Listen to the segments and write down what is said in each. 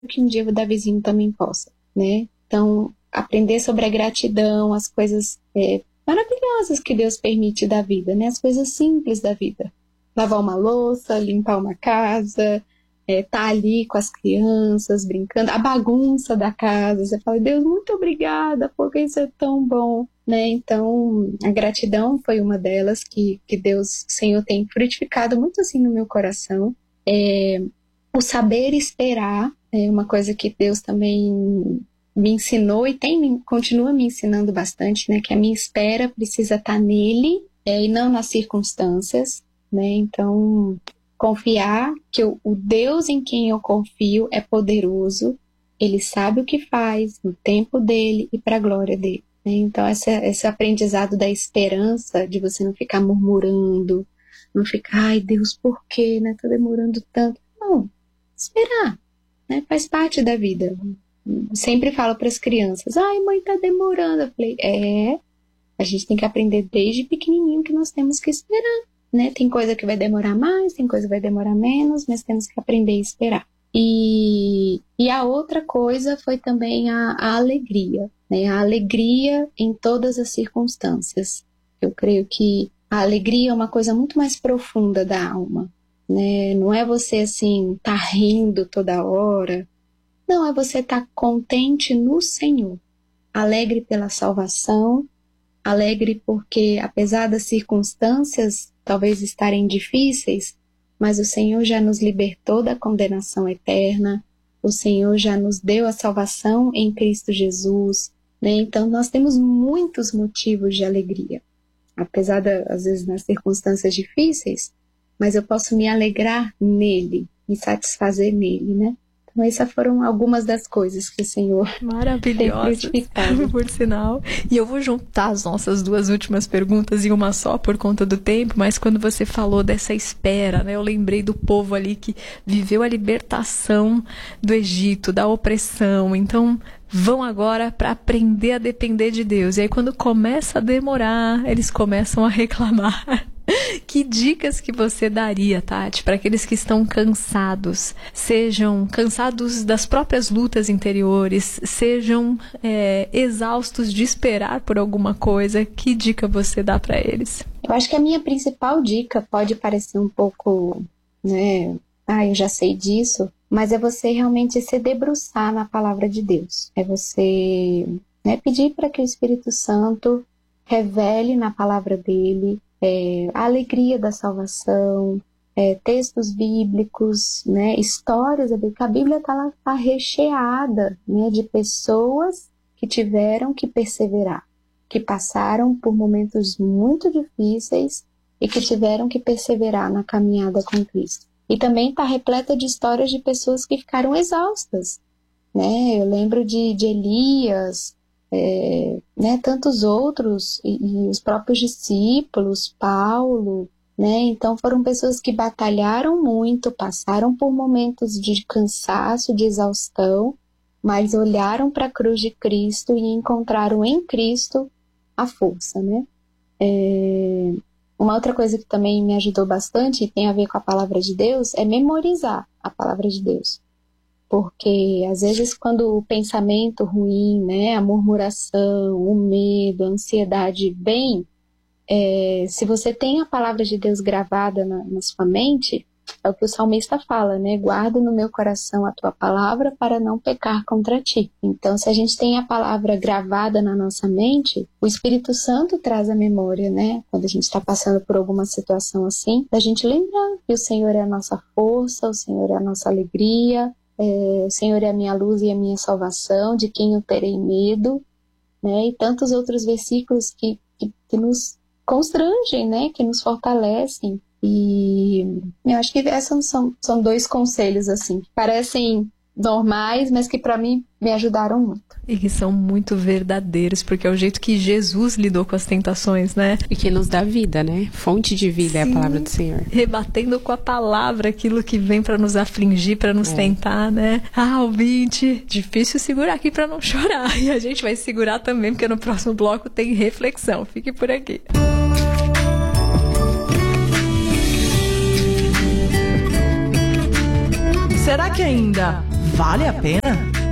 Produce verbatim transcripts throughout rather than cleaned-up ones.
que um dia o Davizinho também possa, né? Então, aprender sobre a gratidão, as coisas é, maravilhosas que Deus permite da vida, né? As coisas simples da vida. Lavar uma louça, limpar uma casa, é, tá ali com as crianças, brincando, a bagunça da casa. Você fala, Deus, muito obrigada, porque isso é tão bom, né? Então, a gratidão foi uma delas que, que Deus, o Senhor, tem frutificado muito assim no meu coração. É, o saber esperar é uma coisa que Deus também me ensinou e tem, continua me ensinando bastante, né? Que a minha espera precisa estar nele é, e não nas circunstâncias, né? Então, confiar que o, o Deus em quem eu confio é poderoso, ele sabe o que faz no tempo dele e para a glória dele, né? Então, essa, esse aprendizado da esperança, de você não ficar murmurando, não ficar, ai Deus, por quê, né? Tá demorando tanto. Não, esperar, né? Faz parte da vida. Sempre falo para as crianças, ai mãe, tá demorando. Eu falei, é, a gente tem que aprender desde pequenininho que nós temos que esperar, né? Tem coisa que vai demorar mais, tem coisa que vai demorar menos, mas temos que aprender a esperar. E, e a outra coisa foi também a, a alegria, né? A alegria em todas as circunstâncias. Eu creio que a alegria é uma coisa muito mais profunda da alma, né? Não é você assim, tá rindo toda hora. Não, é você estar contente no Senhor, alegre pela salvação, alegre porque, apesar das circunstâncias talvez estarem difíceis, mas o Senhor já nos libertou da condenação eterna, o Senhor já nos deu a salvação em Cristo Jesus, né? Então nós temos muitos motivos de alegria, apesar das às vezes nas circunstâncias difíceis, mas eu posso me alegrar nele, me satisfazer nele, né? Então essas foram algumas das coisas que o Senhor maravilhosas, tem frutificado. Por sinal. E eu vou juntar as nossas duas últimas perguntas em uma só por conta do tempo, mas quando você falou dessa espera, né, eu lembrei do povo ali que viveu a libertação do Egito, da opressão. Então, vão agora para aprender a depender de Deus. E aí quando começa a demorar, eles começam a reclamar. Que dicas que você daria, Tati, para aqueles que estão cansados, sejam cansados das próprias lutas interiores, sejam é, exaustos de esperar por alguma coisa? Que dica você dá para eles? Eu acho que a minha principal dica pode parecer um pouco, né, ah, eu já sei disso, mas é você realmente se debruçar na palavra de Deus. É você, né, pedir para que o Espírito Santo revele na palavra dele É, a alegria da salvação, é, textos bíblicos, né, histórias da Bíblia. A Bíblia está tá recheada, né, de pessoas que tiveram que perseverar, que passaram por momentos muito difíceis e que tiveram que perseverar na caminhada com Cristo. E também está repleta de histórias de pessoas que ficaram exaustas, né? Eu lembro de, de Elias, É, né, tantos outros, e, e os próprios discípulos, Paulo, né? Então foram pessoas que batalharam muito, passaram por momentos de cansaço, de exaustão, mas olharam para a cruz de Cristo e encontraram em Cristo a força, né? É, uma outra coisa que também me ajudou bastante e tem a ver com a palavra de Deus é memorizar a palavra de Deus. Porque, às vezes, quando o pensamento ruim, né, a murmuração, o medo, a ansiedade vem, é, se você tem a palavra de Deus gravada na, na sua mente, é o que o salmista fala, né? Guardo no meu coração a tua palavra para não pecar contra ti. Então, se a gente tem a palavra gravada na nossa mente, o Espírito Santo traz a memória, né? Quando a gente está passando por alguma situação assim, da gente lembrar que o Senhor é a nossa força, o Senhor é a nossa alegria, É, o Senhor é a minha luz e a minha salvação, de quem eu terei medo, né? E tantos outros versículos que, que, que nos constrangem, né? Que nos fortalecem. E eu acho que esses são, são dois conselhos, assim, que parecem normais, mas que para mim me ajudaram muito. E que são muito verdadeiros, porque é o jeito que Jesus lidou com as tentações, né? E que nos dá vida, né? Fonte de vida. Sim, é a palavra do Senhor. Rebatendo com a palavra aquilo que vem para nos afligir, para nos é. tentar, né? Ah, ouvinte, difícil segurar aqui para não chorar. E a gente vai segurar também, porque no próximo bloco tem reflexão. Fique por aqui. Será que ainda vale a pena?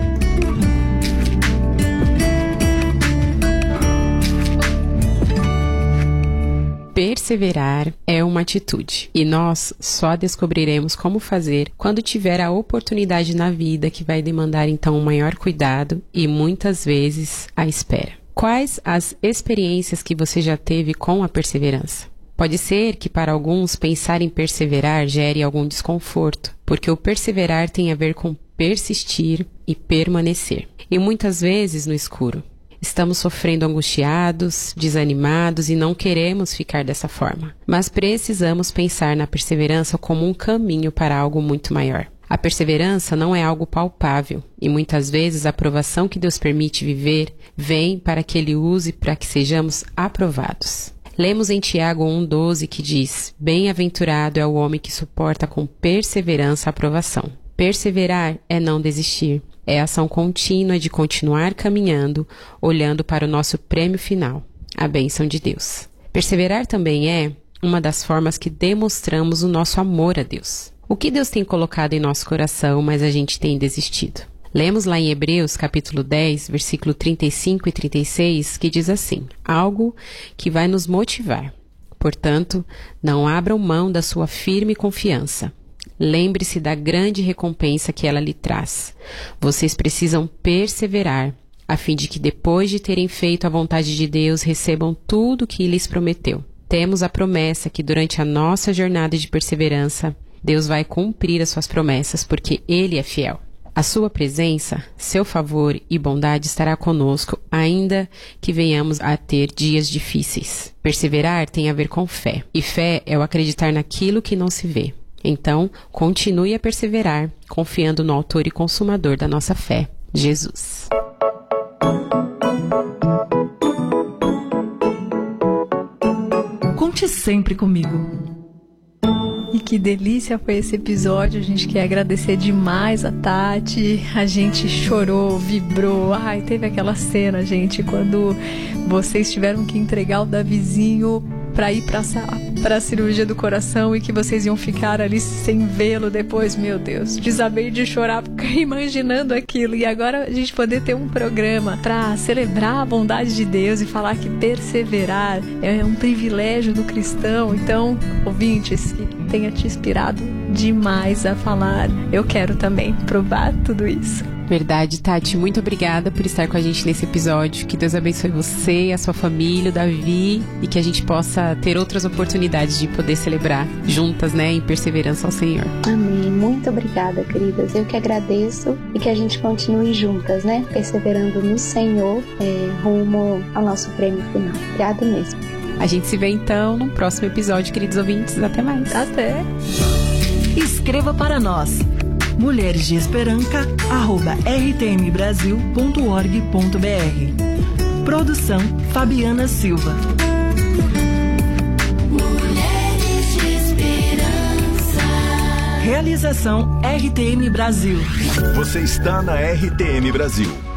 Perseverar é uma atitude, e nós só descobriremos como fazer quando tiver a oportunidade na vida que vai demandar então um maior cuidado e muitas vezes a espera. Quais as experiências que você já teve com a perseverança? Pode ser que para alguns pensar em perseverar gere algum desconforto, porque o perseverar tem a ver com persistir e permanecer, e muitas vezes no escuro. Estamos sofrendo angustiados, desanimados e não queremos ficar dessa forma. Mas precisamos pensar na perseverança como um caminho para algo muito maior. A perseverança não é algo palpável e muitas vezes a aprovação que Deus permite viver vem para que Ele use para que sejamos aprovados. Lemos em Tiago um doze que diz: Bem-aventurado é o homem que suporta com perseverança a aprovação. Perseverar é não desistir. É a ação contínua de continuar caminhando, olhando para o nosso prêmio final, a bênção de Deus. Perseverar também é uma das formas que demonstramos o nosso amor a Deus. O que Deus tem colocado em nosso coração, mas a gente tem desistido. Lemos lá em Hebreus, capítulo dez, versículo trinta e cinco e trinta e seis, que diz assim: algo que vai nos motivar. Portanto, não abram mão da sua firme confiança. Lembre-se da grande recompensa que ela lhe traz. Vocês precisam perseverar, a fim de que depois de terem feito a vontade de Deus, recebam tudo o que lhes prometeu. Temos a promessa que durante a nossa jornada de perseverança, Deus vai cumprir as suas promessas, porque Ele é fiel. A sua presença, seu favor e bondade estará conosco, ainda que venhamos a ter dias difíceis. Perseverar tem a ver com fé, e fé é o acreditar naquilo que não se vê. Então, continue a perseverar, confiando no autor e consumador da nossa fé, Jesus. Conte sempre comigo. E que delícia foi esse episódio. A gente quer agradecer demais a Tati. A gente chorou, vibrou. Ai, teve aquela cena, gente, quando vocês tiveram que entregar o Davizinho para ir para para a cirurgia do coração e que vocês iam ficar ali sem vê-lo depois. Meu Deus, desabei de chorar imaginando aquilo. E agora a gente poder ter um programa para celebrar a bondade de Deus e falar que perseverar é um privilégio do cristão. Então, ouvintes, que tenha te inspirado demais a falar, eu quero também provar tudo isso. Verdade, Tati, muito obrigada por estar com a gente nesse episódio. Que Deus abençoe você, a sua família, o Davi, e que a gente possa ter outras oportunidades de poder celebrar juntas, né, em perseverança ao Senhor. Amém. Muito obrigada, queridas. Eu que agradeço e que a gente continue juntas, né, perseverando no Senhor, é, rumo ao nosso prêmio final. Obrigada mesmo. A gente se vê então no próximo episódio, queridos ouvintes. Até mais. Até. Escreva para nós. mulheres de esperança arroba r t m brasil ponto org ponto b r. Produção Fabiana Silva. Mulheres de Esperança. Realização R T M Brasil. Você está na R T M Brasil.